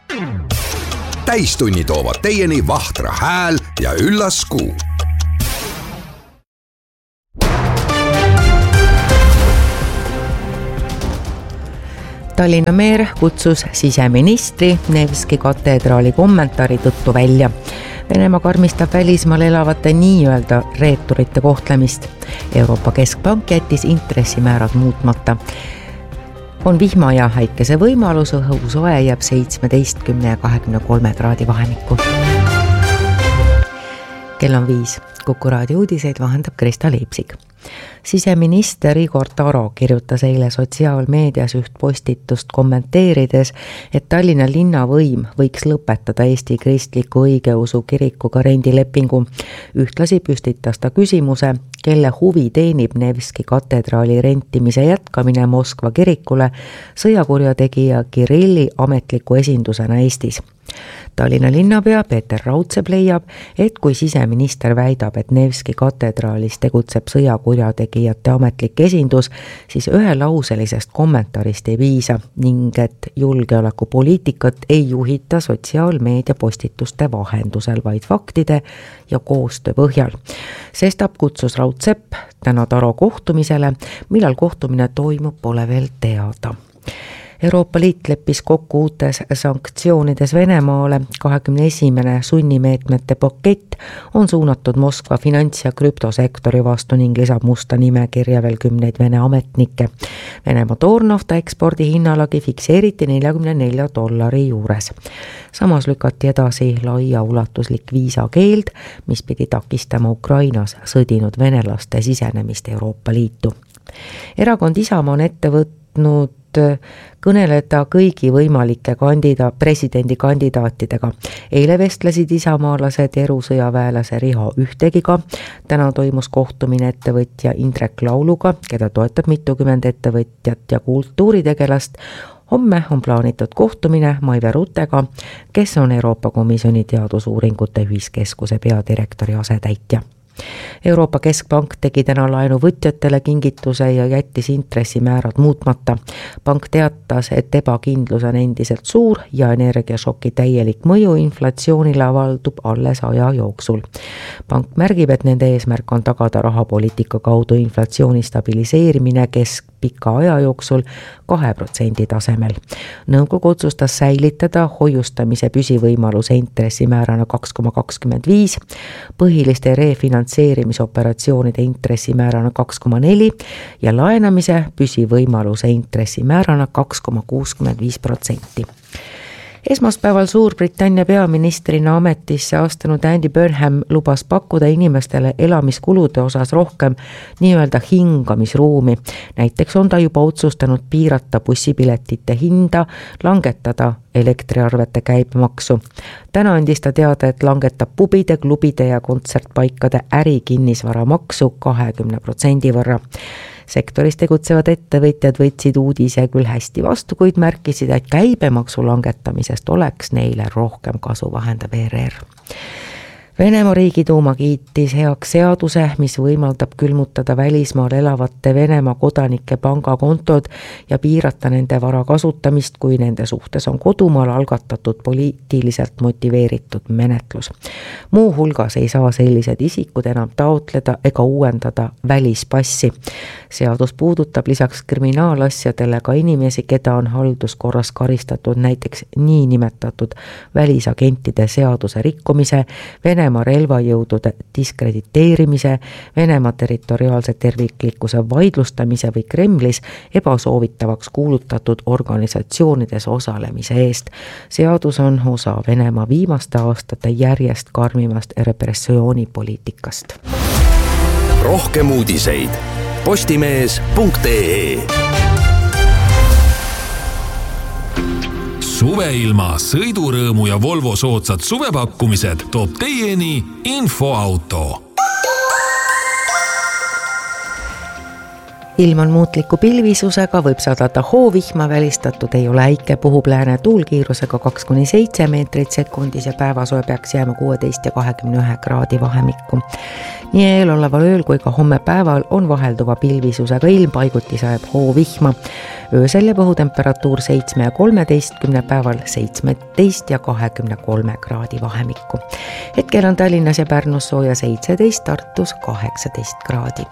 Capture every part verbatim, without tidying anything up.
Täistunni toovad teieni Vahtra hääl ja Üllas Kuu. Tallinna meer kutsus siseministri Nevski katedraali kommentaari tõttu välja. Venemaa karmistab välismaal elavate nii-öelda reeturite kohtlemist. Euroopa Keskpank jättis intressimäärad muutmata. On vihma ja häikese võimalus, õhu soe jääb seitsmeteistkümne ja kahekümne kolme kraadi vahemikku. Kell on viis. Kuku raadio uudiseid vahendab Krista Leipsik. Siseminister Igor Taro kirjutas eile sotsiaalmeedias üht postitust kommenteerides, et Tallinna linnavõim võiks lõpetada Eesti kristliku õigeusu kirikuga rendilepingu. Ühtlasi püstitas ta küsimuse, kelle huvi teenib Nevski katedraali rentimise jätkamine Moskva kirikule sõjakurjategija Kirilli ametliku esindusena Eestis. Tallinna linnapea Peeter Raudsepp leiab, et kui siseminister väidab, et Nevski katedraalis tegutseb sõjakurjategijate ametlik esindus, siis ühelauselisest kommentaarist ei piisa ning et julgeolekupoliitikat ei juhita sotsiaalmeedia postituste vahendusel, vaid faktide ja koostöö põhjal. Sestap kutsus Raudsepp täna Taro kohtumisele, millal kohtumine toimub, pole veel teada. Euroopa Liit leppis kokku uutes sanktsioonides Venemaale. kahekümne esimene sunnimeetmete pakett on suunatud Moskva finants- ja krüptosektori vastu ning lisab musta nimekirja veel kümneid Vene ametnikke. Venemaa toornafta ekspordi hinnalagi fikseeriti neljakümne nelja dollari juures. Samas lükati edasi laia ulatuslik viisakeeld, mis pidi takistama Ukrainas sõdinud venelaste sisenemist Euroopa Liitu. Erakond Isamaa on ette võtnud kõneleda kõigi võimalike kandida, presidendikandidaatidega. Eile vestlesid isamaalased erusõjaväelase Riho Ühtegiga. Täna toimus kohtumine ettevõtja Indrek Lauluga, keda toetab mitukümmend ettevõtjat ja kultuuritegelast. Homme on plaanitud kohtumine Maive Rutega, kes on Euroopa Komisjoni teadusuuringute ühiskeskuse peadirektori asetäitja. Euroopa Keskpank tegi täna laenuvõtjatele kingituse ja jättis intressimäärad muutmata. Pank teatas, et ebakindlus on endiselt suur ja energiašoki täielik mõju inflatsioonile avaldub alles aja jooksul. Pank märgib, et nende eesmärk on tagada rahapoliitika kaudu inflatsiooni stabiliseerimine keskpika aja jooksul kahe protsendi tasemel. Nõukogu otsustas säilitada hoiustamise püsivõimaluse intressimäärana kaks koma kakskümmend viis, põhiliste refinantseerimisoperatsioonide intressimäärana kaks koma neli ja laenamise püsivõimaluse intressimäärana kaks koma kuuskümmend viis protsenti. Esmaspäeval Suurbritannia peaministrina ametisse astunud Andy Burnham lubas pakkuda inimestele elamiskulude osas rohkem nii-öelda hingamisruumi. Näiteks on ta juba otsustanud piirata bussipiletite hinda, langetada elektriarvete käibemaksu. Täna andis ta teada, et langetab pubide, klubide ja kontsertpaikade ärikinnisvaramaksu kahekümne protsendi võrra. Sektoris tegutsevad ettevõtjad võtsid uudise küll hästi vastu, kuid märkisid, et käibemaksu langetamisest oleks neile rohkem kasu, vahendab E R R. Venemaa Riigiduuma kiitis heaks seaduse, mis võimaldab külmutada välismaal elavate Venemaa kodanike pangakontod ja piirata nende vara kasutamist, kui nende suhtes on kodumaal algatatud poliitiliselt motiveeritud menetlus. Muu hulgas ei saa sellised isikud enam taotleda ega uuendada välispassi. Seadus puudutab lisaks kriminaalasjadele ka inimesi, keda on halduskorras karistatud näiteks niinimetatud välisagentide seaduse rikkumise, Venemaa relvajõudude diskrediteerimise, Venemaa territoriaalse terviklikkuse vaidlustamise või Kremlis ebasoovitavaks kuulutatud organisatsioonides osalemise eest. Seadus on osa Venemaa viimaste aastate järjest karmimast repressioonipoliitikast. Rohkem uudiseid postimees punkt ee. Suveilma, sõidurõõmu ja Volvo soodsad suvepakkumised toob teieni Infoauto. ilm on muutliku pilvisusega, võib sadada hoovihma, välistatud ei ole äike, puhub lääne tuulkiirusega kaks kuni seitse meetrit sekundis ja päevasoe peaks jääma kuusteist ja kahekümne ühe kraadi vahemikku. Nii eeloleval ööl kui ka homme päeval on vahelduva pilvisusega ilm, paiguti sajab hoovihma. Öösel ja õhutemperatuur seitsme ja kolmeteistkümne, päeval seitsmeteist ja kahekümne kolme kraadi vahemikku. Hetkel on Tallinnas ja Pärnus sooja seitseteist, Tartus kaheksateist kraadi.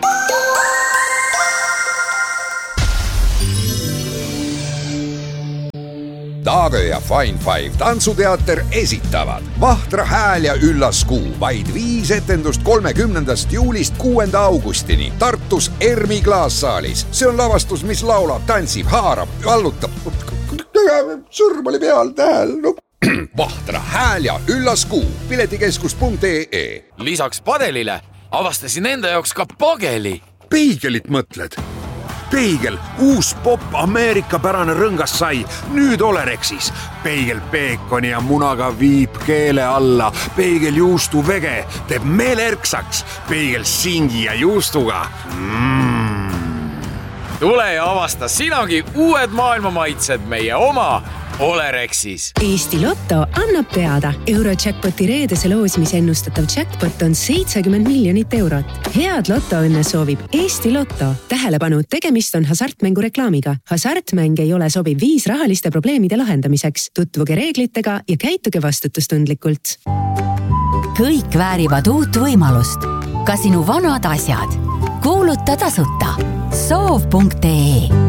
Taagö ja Fine Five tantsuteater esitavad Vahtra hääl ja üllas kuu. Vaid viis etendust kolmekümnendast juulist kuuenda augustini Tartus Ermi klaassaalis. See on lavastus, mis laulab, tantsib, haarab, vallutab. Sõrm oli peal tähel. No. Vahtra hääl ja üllas kuu. piletikeskus punkt ee. Lisaks padelile avastasin enda jaoks ka pageli. Peigelit mõtled? Peigel, uus pop Ameerika-pärane rõngas sai, nüüd Olerexis. Peigel peekoni ja munaga viib keele alla. Peigel juustu vege teeb meele erksaks. Peigel singi ja juustuga. Mm. Tule ja avasta sinagi uued maailmamaitsed meie oma Olerexis. Eesti Lotto annab teada. Eurojackpoti reedese loosimise ennustatav jackpot on seitsekümmend miljonit eurot. Head lotoõnne soovib Eesti Lotto. Tähelepanu, tegemist on hasartmängu reklaamiga. Hasartmäng ei ole sobiv viis rahaliste probleemide lahendamiseks. Tutvuge reeglitega ja käituge vastutustundlikult. Kõik väärivad uut võimalust. Ka sinu vanad asjad. Kuuluta tasuta. soov punkt ee